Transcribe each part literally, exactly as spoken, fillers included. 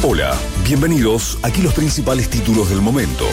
Hola, bienvenidos. Aquí los principales títulos del momento.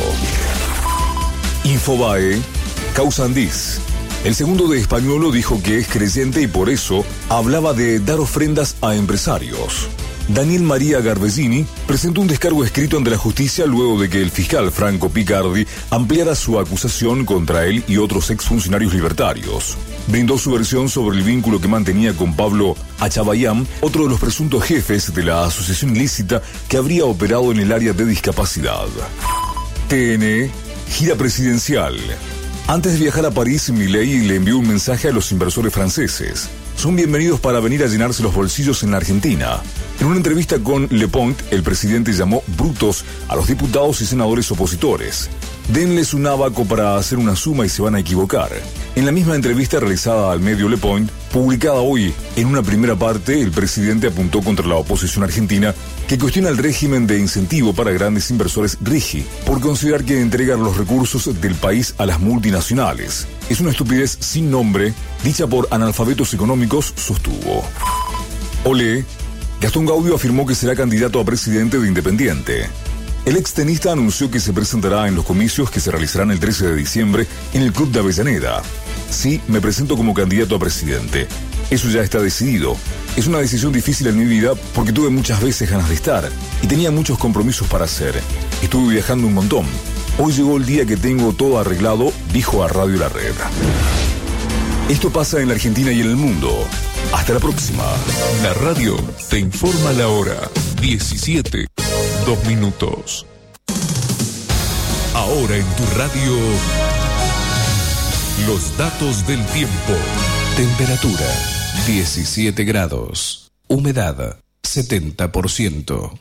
Infobae, causa Andís. El segundo de Españolo dijo que es creyente y por eso hablaba de dar ofrendas a empresarios. Daniel María Garbellini presentó un descargo escrito ante la justicia luego de que el fiscal Franco Picardi ampliara su acusación contra él y otros exfuncionarios libertarios. Brindó su versión sobre el vínculo que mantenía con Pablo Achabayán, otro de los presuntos jefes de la asociación ilícita que habría operado en el área de discapacidad. T N, gira presidencial. Antes de viajar a París, Milei le envió un mensaje a los inversores franceses. Son bienvenidos para venir a llenarse los bolsillos en la Argentina. En una entrevista con Le Point, el presidente llamó brutos a los diputados y senadores opositores. Denles un abaco para hacer una suma y se van a equivocar. En la misma entrevista realizada al medio Le Point, publicada hoy en una primera parte, el presidente apuntó contra la oposición argentina que cuestiona el régimen de incentivo para grandes inversores RIGI por considerar que entregan los recursos del país a las multinacionales. Es una estupidez sin nombre, dicha por analfabetos económicos, sostuvo. Olé, Gastón Gaudio afirmó que será candidato a presidente de Independiente. El extenista anunció que se presentará en los comicios que se realizarán el trece de diciembre en el Club de Avellaneda. Sí, me presento como candidato a presidente. Eso ya está decidido. Es una decisión difícil en mi vida porque tuve muchas veces ganas de estar y tenía muchos compromisos para hacer. Estuve viajando un montón. Hoy llegó el día que tengo todo arreglado, dijo a Radio La Red. Esto pasa en la Argentina y en el mundo. Hasta la próxima. La radio te informa la hora. diecisiete, dos minutos. Ahora en tu radio, los datos del tiempo. Temperatura, diecisiete grados. Humedad, setenta por ciento.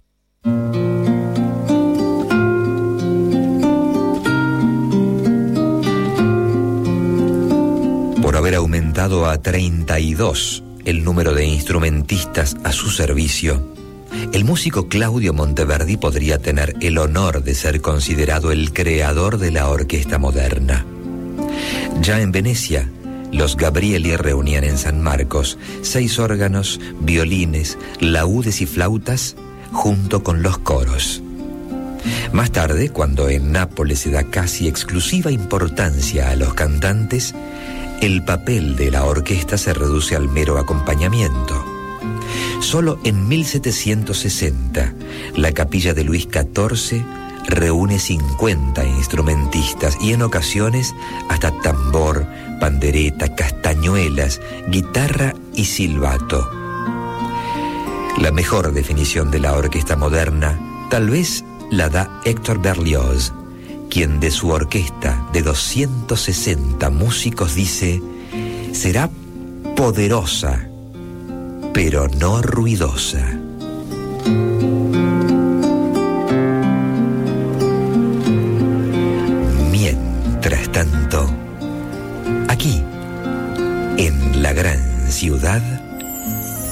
Por haber aumentado a treinta y dos el número de instrumentistas a su servicio, el músico Claudio Monteverdi podría tener el honor de ser considerado el creador de la orquesta moderna. Ya en Venecia, los Gabrieli reunían en San Marcos seis órganos, violines, laúdes y flautas, junto con los coros. Más tarde, cuando en Nápoles se da casi exclusiva importancia a los cantantes, el papel de la orquesta se reduce al mero acompañamiento. Solo en mil setecientos sesenta, la capilla de Luis catorce reúne cincuenta instrumentistas y en ocasiones hasta tambor, pandereta, castañuelas, guitarra y silbato. La mejor definición de la orquesta moderna tal vez la da Héctor Berlioz, quien de su orquesta de doscientos sesenta músicos dice: será poderosa, pero no ruidosa. Mientras tanto, aquí, en la gran ciudad,